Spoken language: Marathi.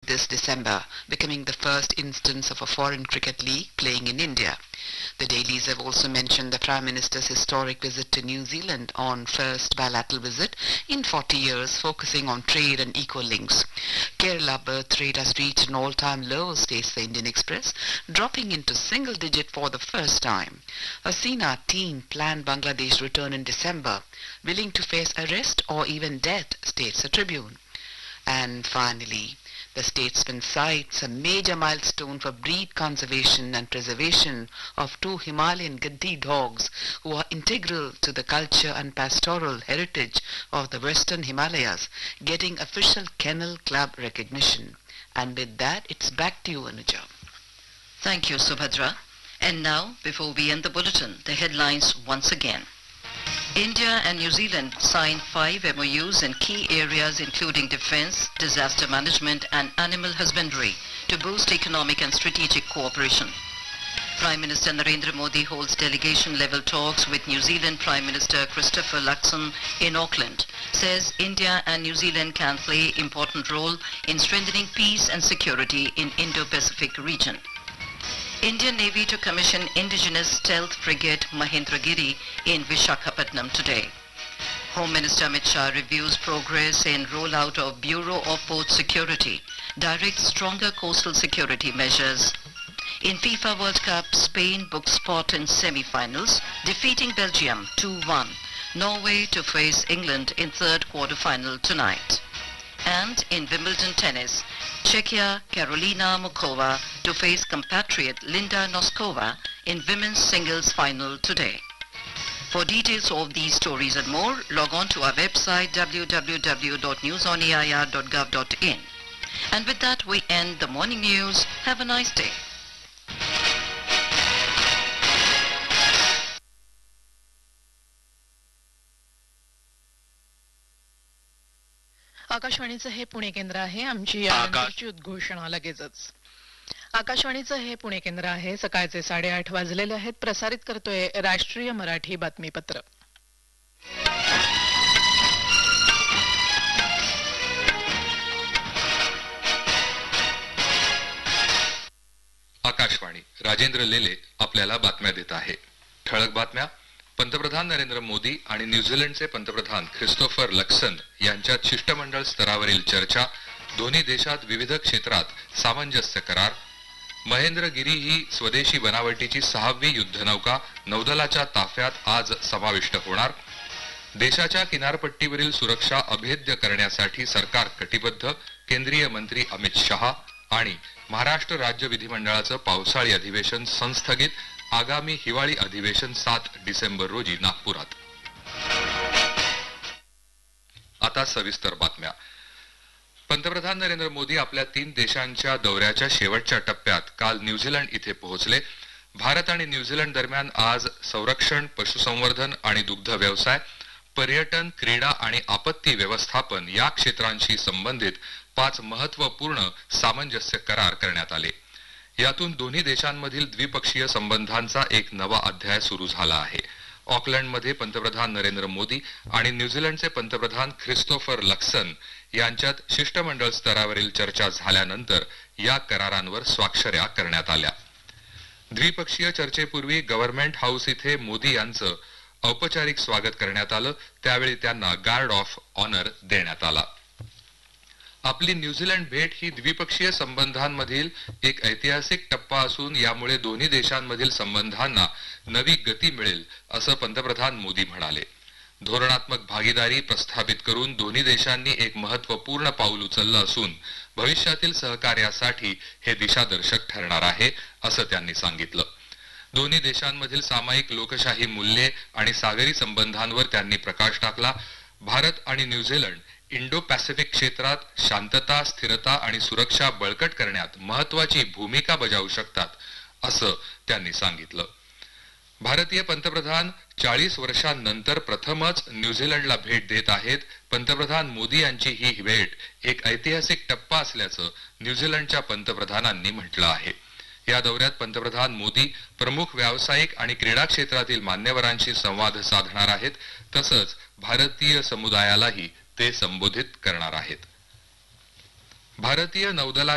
this December, becoming the first instance of a foreign cricket league playing in India. The dailies have also mentioned the Prime Minister's historic visit to New Zealand on first bilateral visit in 40 years, focusing on trade and eco links. Kerala birth rate has reached an all-time low, states the Indian Express, dropping into single digit for the first time. Hasina teen planned Bangladesh return in December, willing to face arrest or even death, states the Tribune. And finally, the statesman cites a major milestone for breed conservation and preservation of two Himalayan Gaddi dogs who are integral to the culture and pastoral heritage of the Western Himalayas, getting official Kennel Club recognition. And with that, it's back to you, Anuja. Thank you, Subhadra. And now, before we end the bulletin, the headlines once again. India and New Zealand signed 5 MOUs in key areas including defense, disaster management and animal husbandry to boost economic and strategic cooperation. Prime Minister Narendra Modi holds delegation-level talks with New Zealand Prime Minister Christopher Luxon in Auckland, says India and New Zealand can play important role in strengthening peace and security in Indo-Pacific region. Indian Navy to commission indigenous stealth frigate Mahendragiri in Vishakhapatnam today. Home Minister Amit Shah reviews progress in rollout of Bureau of Port Security, directs stronger coastal security measures. In FIFA World Cup, Spain booked spot in semi-finals, defeating Belgium 2-1. Norway to face England in third quarter-final tonight. And in Wimbledon tennis, Czechia Karolina Mukova to face compatriot Linda Noskova in women's singles final today. For details of these stories and more, log on to our website www.newsonair.gov.in. And with that, we end the morning news. Have a nice day. आकाशवाणीचं हे पुणे केंद्र आहे. आमची यानंतरची उद्घोषणा लगेचच. आकाशवाणीचं हे पुणे केंद्र आहे. सकाळचे 8:30 वाजलेले आहेत. प्रसारित करतोय राष्ट्रीय मराठी बातमीपत्र. आकाशवाणी. राजेंद्र लेले आपल्याला बातम्या देत आहे. ठळक बातम्या. पंतप्रधान नरेंद्र मोदी आणि न्यूझीलंडचे पंतप्रधान ख्रिस्तोफर लक्सन यांच्यात शिष्टमंडळ स्तरावरील चर्चा. दोन्ही देशात विविध क्षेत्रात सामंजस्य करार. महेंद्रगिरी ही स्वदेशी बनावटीची 6वी युद्धनौका नौदलाच्या ताफ्यात आज समाविष्ट होणार. देशाच्या किनारपट्टीवरील सुरक्षा अभेद्य करण्यासाठी सरकार कटिबद्ध. केंद्रीय मंत्री अमित शहा. आणि महाराष्ट्र राज्य विधिमंडळाचं पावसाळी अधिवेशन संस्थगित. आगामी हिवाळी अधिवेशन 7 डिसेंबर रोजी नागपुरात. आता सविस्तर बातम्या. पंतप्रधान नरेंद्र मोदी आपल्या 3 देशांच्या दौऱ्याच्या शेवटच्या टप्प्यात काल न्यूझीलंड इथे पोहोचले. भारत आणि न्यूझीलंड दरम्यान आज संरक्षण, पशुसंवर्धन आणि दुग्ध व्यवसाय, पर्यटन, क्रीडा आणि आपत्ती व्यवस्थापन या क्षेत्रांशी संबंधित 5 महत्त्वपूर्ण सामंजस्य करार करण्यात आले. यातून दोन्ही देशांमधील द्विपक्षीय संबंधांचा एक नवा अध्याय सुरू झाला आहे. ऑकलंडमध्ये पंतप्रधान नरेंद्र मोदी आणि न्यूझीलंडचे पंतप्रधान ख्रिस्तोफर लक्सन यांच्यात शिष्टमंडळ स्तरावरील चर्चा झाल्यानंतर या करारांवर स्वाक्षऱ्या करण्यात आल्या. द्विपक्षीय चर्चेपूर्वी गव्हर्नमेंट हाऊस इथे मोदी यांचं औपचारिक स्वागत करण्यात आलं. त्यावेळी त्यांना गार्ड ऑफ ऑनर देण्यात आला. आपली न्यूझीलंड भेट ही द्विपक्षीय संबंधांमधील एक ऐतिहासिक टप्पा असून यामुळे दोन्ही देशांमधील संबंधांना नवी गती मिळेल असं पंतप्रधान मोदी म्हणाले. धोरणात्मक भागीदारी प्रस्थापित करून दोन्ही देशांनी एक महत्त्वपूर्ण पाऊल उचललं असून भविष्यातील सहकार्यासाठी हे दिशादर्शक ठरणार आहे असं त्यांनी सांगितलं. दोन्ही देशांमधील सामायिक लोकशाही मूल्ये आणि सागरी संबंधांवर त्यांनी प्रकाश टाकला. भारत आणि न्यूझीलंड इंडो पॅसिफिक क्षेत्रात शांतता, स्थिरता आणि सुरक्षा बळकट करण्यात महत्त्वाची भूमिका बजावू शकतात असं त्यांनी सांगितलं. भारतीय पंतप्रधान 40 वर्षांनंतर प्रथमच न्यूझीलंडला भेट देत आहेत. पंतप्रधान मोदी यांची ही भेट एक ऐतिहासिक टप्पा असल्याचं न्यूझीलंडच्या पंतप्रधानांनी म्हटलं आहे. या दौऱ्यात पंतप्रधान मोदी प्रमुख व्यावसायिक आणि क्रीडा क्षेत्रातील मान्यवरांशी संवाद साधणार आहेत. तसंच भारतीय समुदायालाही ते संबोधित करणार आहेत. भारतीय नौदला